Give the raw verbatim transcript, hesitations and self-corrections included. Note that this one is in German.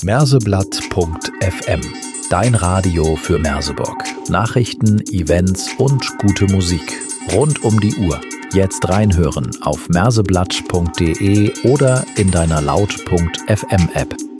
Merseblatt punkt f m. Dein Radio für Merseburg. Nachrichten, Events und gute Musik. Rund um die Uhr. Jetzt reinhören auf merseblatt punkt de oder in deiner laut punkt f m App.